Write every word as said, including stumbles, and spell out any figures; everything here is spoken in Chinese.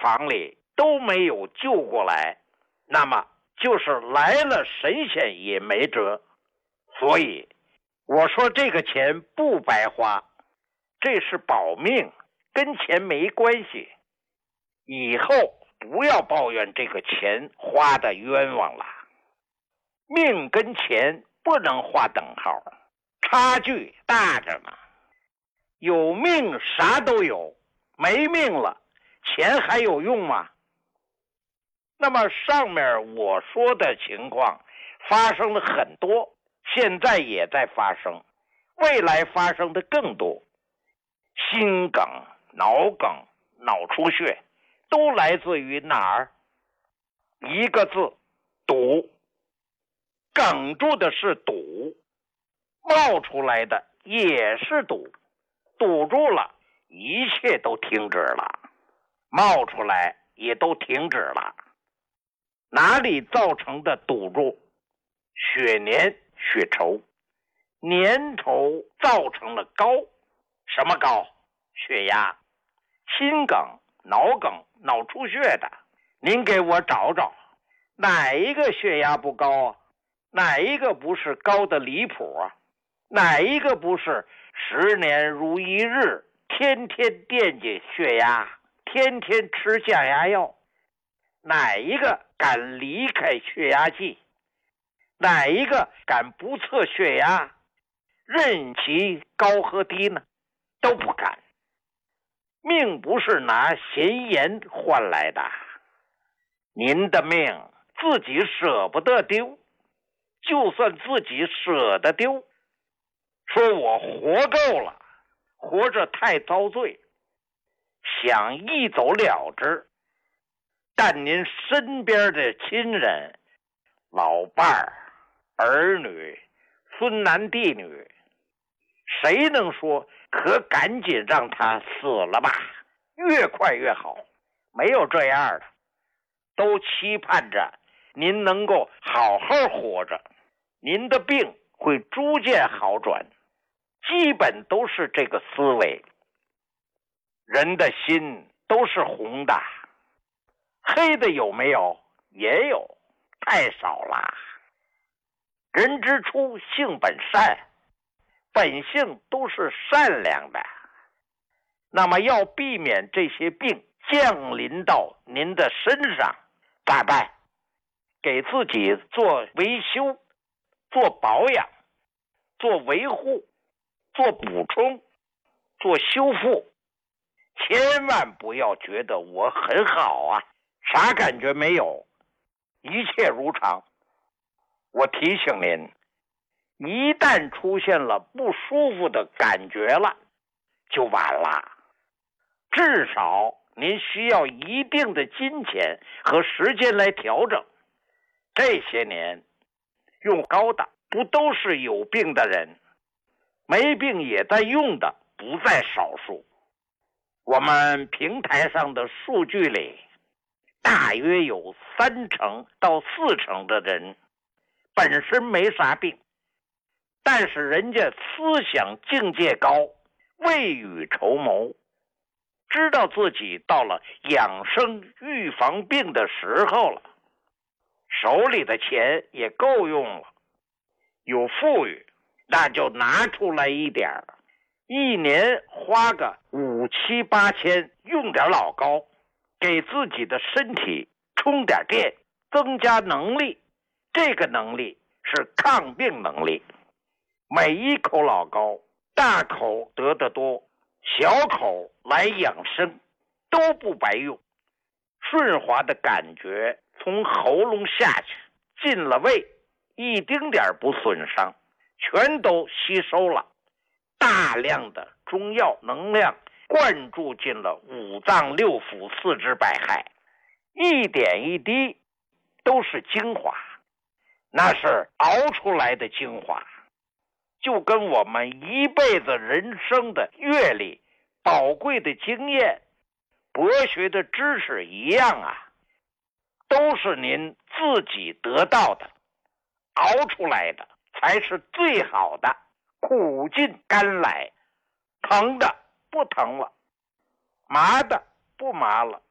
房里都没有救过来，那么就是来了神仙也没辙。所以我说这个钱不白花，这是保命，跟钱没关系。以后不要抱怨这个钱花的冤枉了。命跟钱不能划等号，差距大着呢。有命啥都有，没命了，钱还有用吗？那么上面我说的情况发生了很多，现在也在发生，未来发生的更多。心梗、脑梗、脑出血都来自于哪儿？一个字，堵。哽住的是堵，冒出来的也是堵，堵住了，一切都停止了，冒出来也都停止了。哪里造成的堵住？血粘血稠，粘稠造成了高，什么高？血压。心梗、脑梗、脑出血的，您给我找找，哪一个血压不高啊？哪一个不是高的离谱啊？哪一个不是十年如一日，天天惦记血压，天天吃降压药？哪一个敢离开血压计？哪一个敢不测血压，任其高和低呢？都不敢。命不是拿闲言换来的，您的命自己舍不得丢，就算自己舍得丢，说我活够了，活着太遭罪，想一走了之，但您身边的亲人、老伴儿、儿女、孙男弟女，谁能说可赶紧让他死了吧，越快越好？没有这样的，都期盼着您能够好好活着，您的病会逐渐好转，基本都是这个思维。人的心都是红的，黑的有没有？也有，太少了。人之初性本善，本性都是善良的。那么要避免这些病降临到您的身上，咋办？给自己做维修，做保养，做维护，做补充，做修复。千万不要觉得我很好啊，啥感觉没有，一切如常。我提醒您，一旦出现了不舒服的感觉了，就晚了。至少您需要一定的金钱和时间来调整。这些年用高的不都是有病的人，没病也在用的不在少数。我们平台上的数据里，大约有三成到四成的人本身没啥病，但是人家思想境界高，未雨绸缪，知道自己到了养生预防病的时候了，手里的钱也够用了，有富裕，那就拿出来一点儿，一年花个五七八千，用点老高，给自己的身体充点电，增加能力。这个能力是抗病能力。每一口老高，大口得得多，小口来养生，都不白用。顺滑的感觉从喉咙下去，进了胃，一丁点不损伤，全都吸收了。大量的中药能量灌注进了五脏六腑四肢百骸，一点一滴都是精华，那是熬出来的精华，就跟我们一辈子人生的阅历、宝贵的经验、博学的知识一样啊，都是您自己得到的，熬出来的才是最好的。苦尽甘来，疼的不疼了，麻的不麻了，